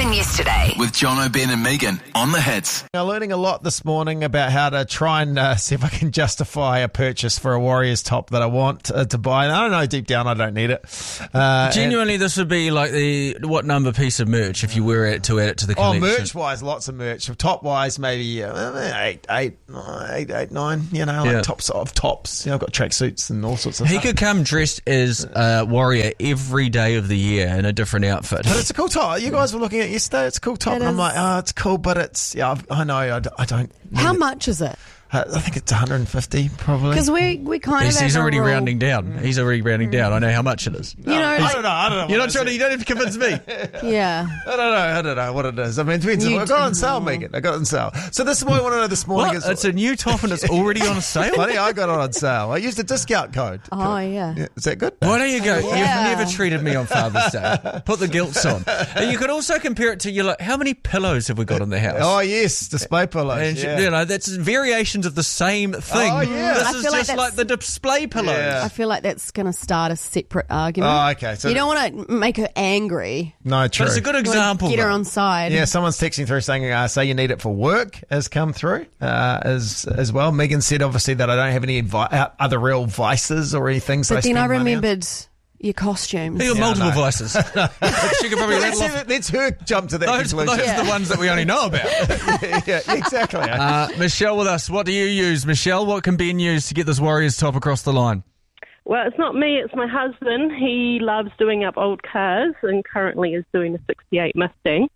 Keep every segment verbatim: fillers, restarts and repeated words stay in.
than yesterday. With John O'Ben and Megan on the Hits. I'm learning a lot this morning about how to try and uh, see if I can justify a purchase for a Warriors top that I want uh, to buy. And I don't know, deep down, I don't need it. Uh, Genuinely, and, this would be like the what number piece of merch if you were to add it to the oh, collection? merch-wise, lots of merch. Top-wise, maybe uh, eight, eight, eight, eight, nine. You know, like Yeah. tops of tops. You know, I've got tracksuits and all sorts of He stuff. could come dressed as a warrior every day of the year in a different outfit. But it's a cool top. You guys were looking at it yesterday. It's a cool top, It and I'm is. like, oh, it's cool, but it's yeah. I've, I know. I, d- I don't. need How it. much is it? Uh, I think it's one hundred fifty, probably. Because we, we kind He's, of have he's a already rule. rounding down. He's already rounding down. I know how much it is. You know, I like- don't know. I don't know. You're what not trying it to. is. You don't have to convince me. yeah. I don't know. I don't know what it is. I mean, it depends. You I got it on don't sale, know. Megan. I got it on sale. So this is what I want to know this morning. What? Is, It's a new top and it's already on sale? Funny, I got it on sale. I used a discount code. Oh, yeah. Yeah, is that good? Why don't you go? Yeah. You've never treated me on Father's Day. Put the gilts on. And you could also compare it to, you like, how many pillows have we got in the house? Oh yes, display pillows. And yeah. you know, that's variations of the same thing. Oh, yeah. This I is feel like just like, that's- the display pillows. Yeah. I feel like that's going to start a separate argument. Oh, okay. So you don't want to make her angry. no, true. But it's a good You wanna example. Get her though. on side. Yeah, someone's texting through saying, uh, say you need it for work has come through uh, as as well. Megan said, obviously, that I don't have any vi- uh, other real vices or anything. So But I then I spend money on. remembered your costumes. You've got Yeah, multiple I know. vices. She could probably Let's, rattle off. let's her jump to that Those, those conclusion. are the ones that we only know about. yeah, exactly. Uh, Michelle with us. What do you use? Michelle, what can Ben use to get this Warriors top across the line? Well, it's not me, it's my husband. He loves doing up old cars and currently is doing a sixty-eight Mustang.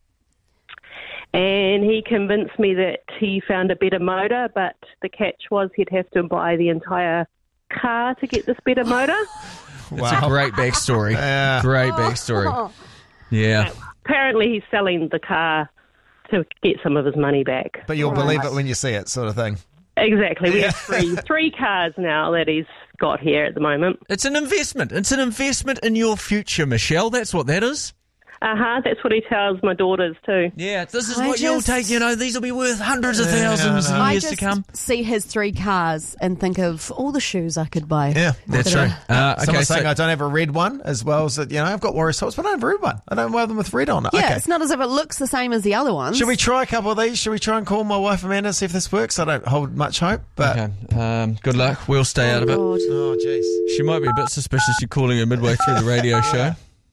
And he convinced me that he found a better motor, but the catch was he'd have to buy the entire car to get this better motor. It's a great backstory. Yeah. Great backstory. Yeah. Apparently he's selling the car to get some of his money back. But you'll believe it when you see it, sort of thing. Exactly. We have three three cars now that he's got here at the moment. It's an investment. It's an investment in your future, Michelle. That's what that is. Uh-huh, that's what he tells my daughters too. Yeah, this is I what you'll just- take. You know, these will be worth hundreds of thousands in I years just to come. see his three cars and think of all the shoes I could buy. Yeah, That's Today. true. Uh, okay, Someone's so saying I don't have a red one as well as that, you know, I've got Warriors tops, but I don't have a red one. I don't wear them with red on it. Yeah, okay. it's not as if it looks the same as the other ones. Should we try a couple of these? Should we try and call my wife Amanda, see if this works? I don't hold much hope, but okay, um, good luck. We'll stay out of it. Lord. oh jeez. She might be a bit suspicious you're calling her midway through the radio show.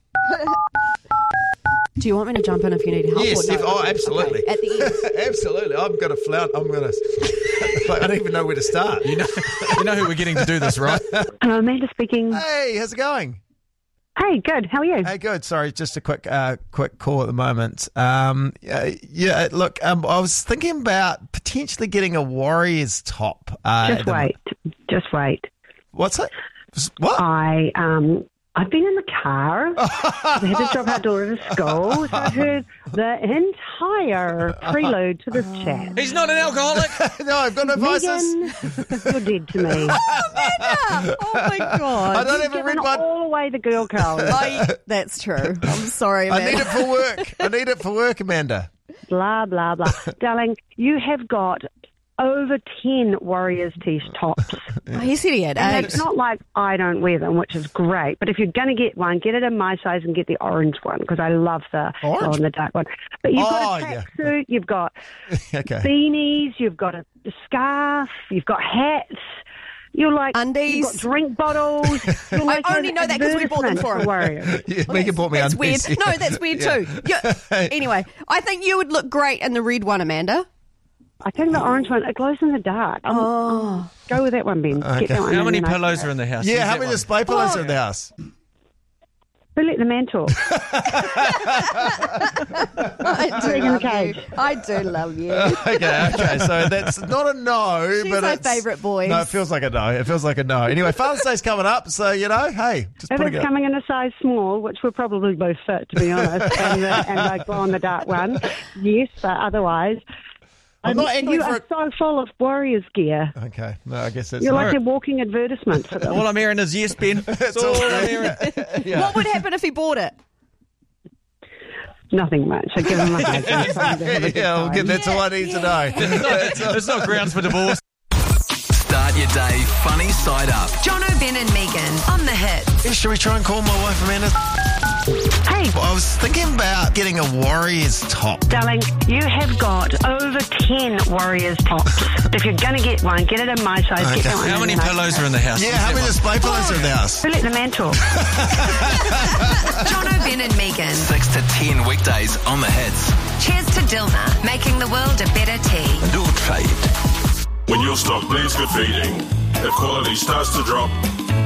Do you want me to jump in if you need help? Yes, or if, no? oh, absolutely. Okay, at the end. Absolutely. I'm going to flout. I'm going to. Like, I don't even know where to start. You know, you know who we're getting to do this, right? Hello, Amanda speaking. Hey, how's it going? Hey, good. How are you? Hey, good. Sorry, just a quick, uh, quick call at the moment. Um, uh, yeah, look, um, I was thinking about potentially getting a Warriors top. Uh, Just at the- wait. Just wait. What's it? What? I um I've been in the car. I had to drop our daughter to school. So I heard the entire prelude to this chat. He's not an alcoholic. no, I've got no vices. Megan, you're dead to me. Oh my god. I don't have a Giving red one. all away the girl code. I, that's true. I'm sorry, I man. need it for work. I need it for work, Amanda. Blah, blah, blah. Darling, you have got over ten Warriors tee tops. Oh, he said he had And eight. it's not like I don't wear them, which is great. But if you're going to get one, get it in my size and get the orange one because I love the Orange? glow in the dark one. But you've got Oh, a yeah. tracksuit, you've got Okay. beanies, you've got a, a scarf, you've got hats. You're like Undies. You've got drink bottles. You're like I only an know that 'cause we bought them for him. advertisement Warriors. Yeah, Megan bought me That's undies. weird. No, that's weird too. Yeah. Anyway, I think you would look great in the red one, Amanda. I think the orange one, it glows in the dark. Um, Oh. Go with that one, Ben. Okay. Get that one How and many then I- pillows are in the house? Yeah, Use how that many one. display pillows are in the house? Who let the man talk? I do Megan love Cage. you. I do love you. Okay, okay. So that's not a no, She's but my it's favourite boys. No, it feels like a no. It feels like a no. Anyway, Father's Day's coming up, so you know, hey, just If put it's it. coming in a size small, which we're probably both fit, to be honest, and the, and the glow-in-the-dark one, yes, but otherwise... I'm not angry you for are it. so full of Warriors gear. Okay, no, I guess that's You're not. like a walking advertisement for them. All I'm hearing is yes, Ben. That's all I'm hearing. Yeah. What would happen if he bought it? Nothing much. I give them a hug. and tell them to have a good yeah, well, time. that's all I need to know. It's not grounds for divorce. Start Start your day funny side up. John O'Ben and Megan on the hits. Yeah, should we try and call my wife Amanda? Hey, I was thinking about getting a Warriors top. darling, you have got over ten Warriors tops. If you're going to get one, get it in my size. Okay. Get that one How in many my pillows size. are in the house? Yeah, Is how that many one? display pillows are in the house? Fill it in the mantle. John O'Ben and Megan. six to ten weekdays on the hits. Cheers to Dilma, making the world a better tea. And all trade. When your stock needs good feeding, if quality starts to drop,